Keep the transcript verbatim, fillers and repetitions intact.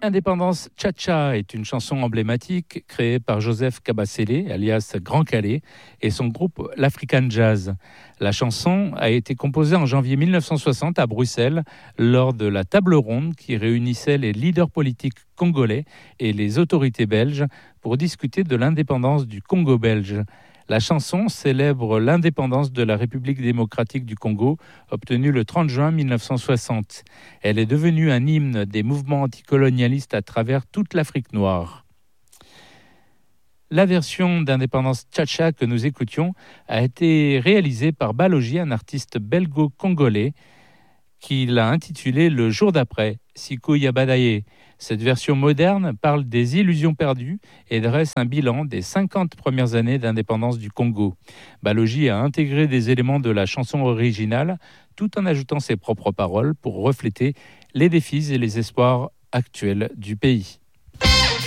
Indépendance Cha-Cha est une chanson emblématique créée par Joseph Kabasele, alias Grand Calais, et son groupe l'African Jazz. La chanson a été composée en janvier mille neuf cent soixante à Bruxelles lors de la table ronde qui réunissait les leaders politiques congolais et les autorités belges pour discuter de l'indépendance du Congo belge. La chanson célèbre l'indépendance de la République démocratique du Congo, obtenue le trente juin mille neuf cent soixante. Elle est devenue un hymne des mouvements anticolonialistes à travers toute l'Afrique noire. La version d'Indépendance Cha-Cha que nous écoutions a été réalisée par Balogi, un artiste belgo-congolais, qui l'a intitulé Le jour d'après, Siku Yabadaye. Cette version moderne parle des illusions perdues et dresse un bilan des cinquante premières années d'indépendance du Congo. Balogi a intégré des éléments de la chanson originale tout en ajoutant ses propres paroles pour refléter les défis et les espoirs actuels du pays.